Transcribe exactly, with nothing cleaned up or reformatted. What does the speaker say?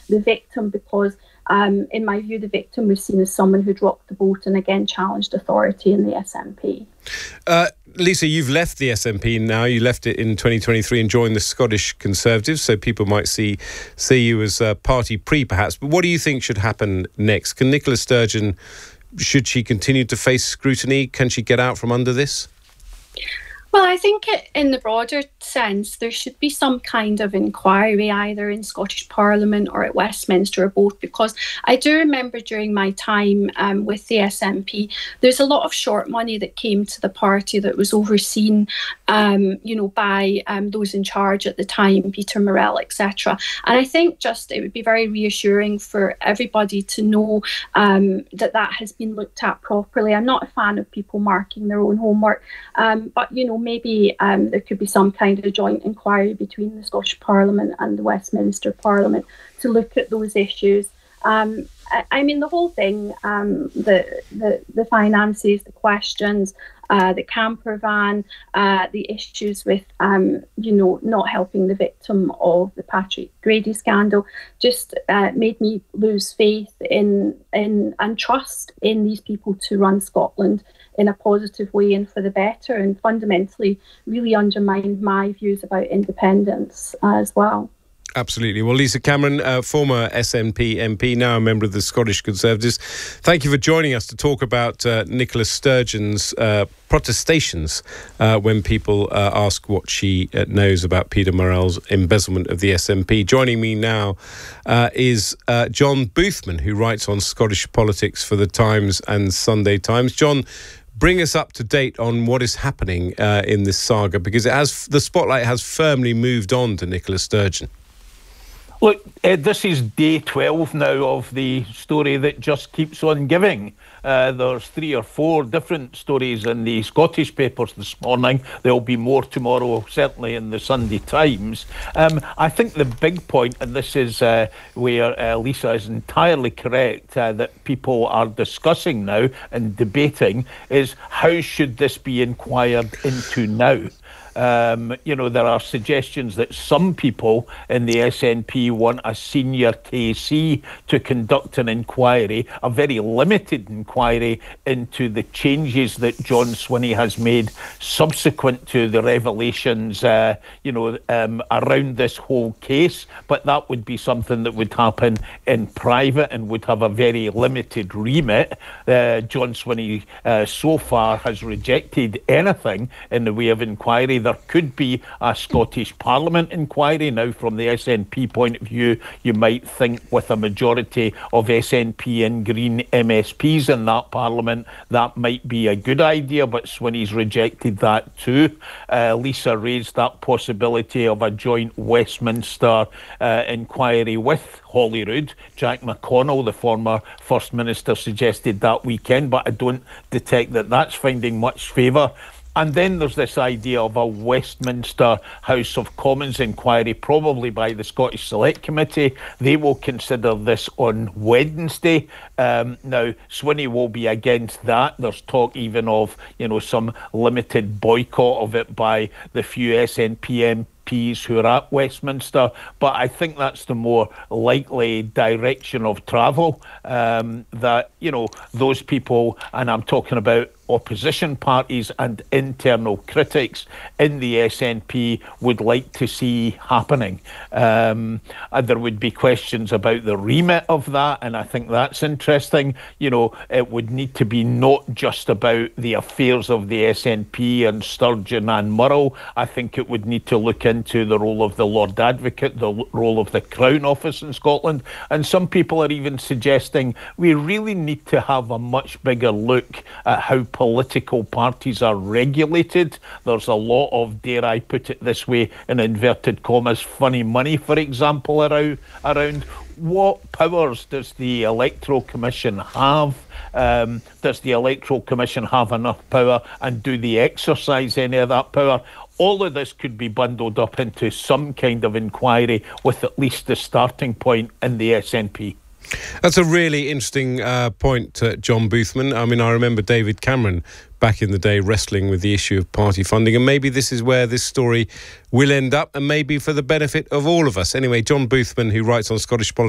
the victim, because um, in my view, the victim was seen as someone who dropped the boat and again challenged authority in the S N P. Uh, Lisa, you've left the S N P now. You left it in twenty twenty-three and joined the Scottish Conservatives, so people might see see you as uh, party pre, perhaps. But what do you think should happen next? Can Nicola Sturgeon, should she continue to face scrutiny? Can she get out from under this? Well, I think in the broader sense, there should be some kind of inquiry either in Scottish Parliament or at Westminster or both, because I do remember during my time um, with the S N P, there's a lot of short money that came to the party that was overseen, um, you know, by um, those in charge at the time, Peter Morrell, et cetera. And I think just it would be very reassuring for everybody to know um, that that has been looked at properly. I'm not a fan of people marking their own homework, um, but, you know, maybe um, there could be some kind of joint inquiry between the Scottish Parliament and the Westminster Parliament to look at those issues. Um, I, I mean, the whole thing, um, the, the the finances, the questions, uh, the camper van, uh, the issues with, um, you know, not helping the victim of the Patrick Grady scandal, just uh, made me lose faith in in and trust in these people to run Scotland in a positive way and for the better, and fundamentally really undermined my views about independence uh, as well. Absolutely. Well, Lisa Cameron, uh, former S N P M P, now a member of the Scottish Conservatives, thank you for joining us to talk about uh, Nicola Sturgeon's uh, protestations uh, when people uh, ask what she uh, knows about Peter Morrell's embezzlement of the S N P. Joining me now uh, is uh, John Boothman, who writes on Scottish politics for The Times and Sunday Times. John, bring us up to date on what is happening uh, in this saga, because it has the spotlight has firmly moved on to Nicola Sturgeon. Look, Ed, this is day twelve now of the story that just keeps on giving. Uh, there's three or four different stories in the Scottish papers this morning. There'll be more tomorrow, certainly in the Sunday Times. Um, I think the big point, and this is uh, where uh, Lisa is entirely correct, uh, that people are discussing now and debating, is how should this be inquired into now? Um, you know, there are suggestions that some people in the S N P want a senior K C to conduct an inquiry, a very limited inquiry into the changes that John Swinney has made subsequent to the revelations, uh, you know, um, around this whole case. But that would be something that would happen in private and would have a very limited remit. Uh, John Swinney uh, so far has rejected anything in the way of inquiry. There could be a Scottish Parliament inquiry. Now, from the S N P point of view, you might think with a majority of S N P and Green M S Ps in that Parliament, that might be a good idea, but Swinney's rejected that too. Uh, Lisa raised that possibility of a joint Westminster uh, inquiry with Holyrood. Jack McConnell, the former First Minister, suggested that weekend, but I don't detect that that's finding much favour. And then there's this idea of a Westminster House of Commons inquiry, probably by the Scottish Select Committee. They will consider this on Wednesday. Um, now, Swinney will be against that. There's talk even of, you know, some limited boycott of it by the few S N P M Ps who are at Westminster, but I think that's the more likely direction of travel, um, that, you know, those people, and I'm talking about opposition parties and internal critics in the S N P, would like to see happening. Um, and there would be questions about the remit of that, and I think that's interesting. You know, it would need to be not just about the affairs of the S N P and Sturgeon and Murrell. I think it would need to look into the role of the Lord Advocate, the role of the Crown Office in Scotland, and some people are even suggesting we really need to have a much bigger look at how political parties are regulated. There's a lot of, dare I put it this way, in inverted commas, funny money, for example, around, around what powers does the Electoral Commission have? Um, does the Electoral Commission have enough power, and do they exercise any of that power? All of this could be bundled up into some kind of inquiry, with at least the starting point in the S N P. That's a really interesting uh, point, uh, John Boothman. I mean, I remember David Cameron back in the day wrestling with the issue of party funding, and maybe this is where this story will end up, and maybe for the benefit of all of us. Anyway, John Boothman, who writes on Scottish politics